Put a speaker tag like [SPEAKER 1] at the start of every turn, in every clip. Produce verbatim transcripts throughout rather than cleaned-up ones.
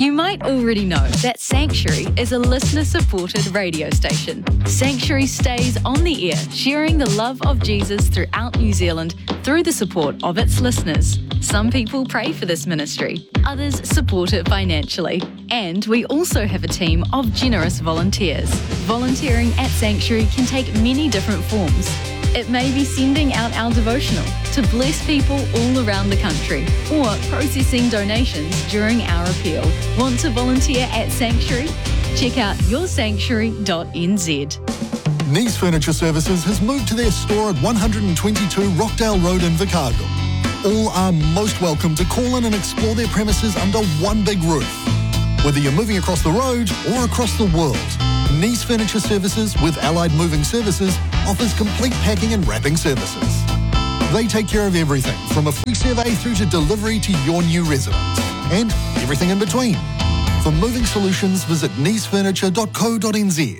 [SPEAKER 1] You might already know that Sanctuary is a listener-supported radio station. Sanctuary stays on the air, sharing the love of Jesus throughout New Zealand through the support of its listeners. Some people pray for this ministry, others support it financially. And we also have a team of generous volunteers. Volunteering at Sanctuary can take many different forms. It may be sending out our devotional to bless people all around the country, or processing donations during our appeal. Want to volunteer at Sanctuary? Check out your sanctuary dot n z.
[SPEAKER 2] Nice Furniture Services has moved to their store at one twenty-two Rockdale Road in Vicargo. All are most welcome to call in and explore their premises under one big roof. Whether you're moving across the road or across the world, Nice Furniture Services with Allied Moving Services offers complete packing and wrapping services. They take care of everything from a free survey through to delivery to your new residence and everything in between. For moving solutions, visit nice furniture dot co dot n z.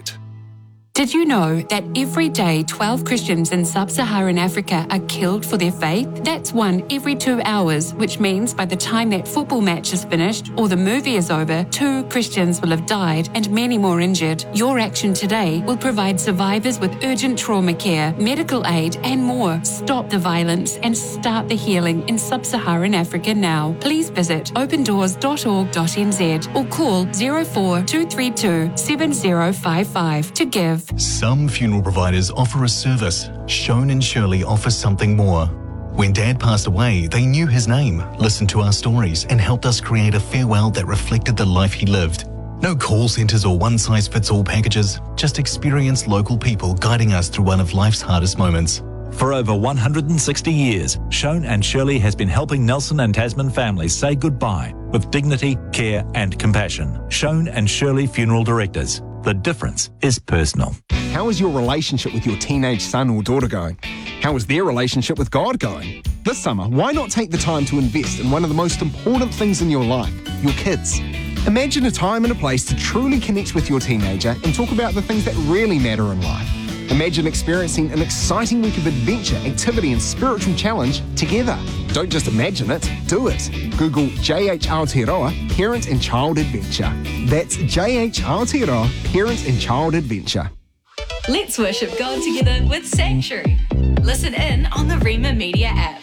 [SPEAKER 3] Did you know that every day twelve Christians in sub-Saharan Africa are killed for their faith? That's one every two hours, which means by the time that football match is finished or the movie is over, two Christians will have died and many more injured. Your action today will provide survivors with urgent trauma care, medical aid and more. Stop the violence and start the healing in sub-Saharan Africa now. Please visit open doors dot org dot n z or call zero four two three two seven zero five five to give.
[SPEAKER 4] Some funeral providers offer a service. Shone and Shirley offers something more. When Dad passed away, they knew his name, listened to our stories, and helped us create a farewell that reflected the life he lived. No call centres or one-size-fits-all packages, just experienced local people guiding us through one of life's hardest moments.
[SPEAKER 5] For over one hundred sixty years, Shone and Shirley has been helping Nelson and Tasman families say goodbye with dignity, care and compassion. Shone and Shirley Funeral Directors. The difference is personal.
[SPEAKER 6] How is your relationship with your teenage son or daughter going? How is their relationship with God going? This summer, why not take the time to invest in one of the most important things in your life, your kids? Imagine a time and a place to truly connect with your teenager and talk about the things that really matter in life. Imagine experiencing an exciting week of adventure, activity and spiritual challenge together. Don't just imagine it, do it. Google J H Aotearoa Parent and Child Adventure. That's J H Aotearoa Parent and Child Adventure.
[SPEAKER 1] Let's worship God together with Sanctuary. Listen in on the Rema Media app.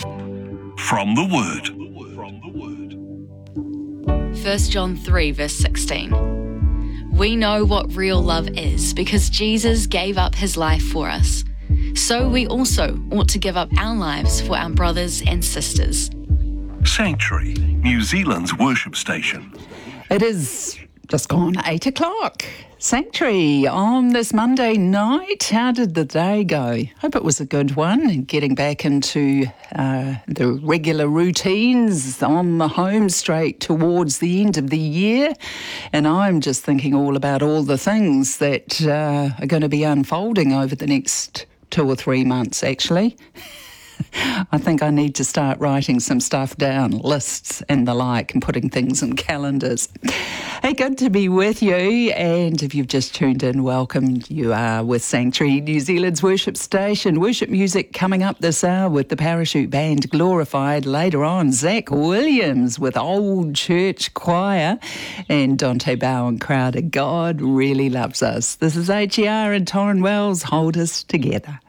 [SPEAKER 7] From the Word.
[SPEAKER 1] First John three verse sixteen. We know what real love is because Jesus gave up his life for us. So we also ought to give up our lives for our brothers and sisters.
[SPEAKER 7] Sanctuary, New Zealand's worship station.
[SPEAKER 8] It is just gone eight o'clock. Sanctuary on this Monday night. How did the day go? Hope it was a good one. Getting back into uh, the regular routines on the home straight towards the end of the year. And I'm just thinking all about all the things that uh, are going to be unfolding over the next two or three months, actually. I think I need to start writing some stuff down, lists and the like, and putting things in calendars. Hey, good to be with you. And if you've just tuned in, welcome. You are with Sanctuary, New Zealand's worship station. Worship music coming up this hour with the Parachute Band Glorified. Later on, Zach Williams with Old Church Choir and Dante Bowen Crowder. God really loves us. This is H E R and Torrin Wells. Hold us together.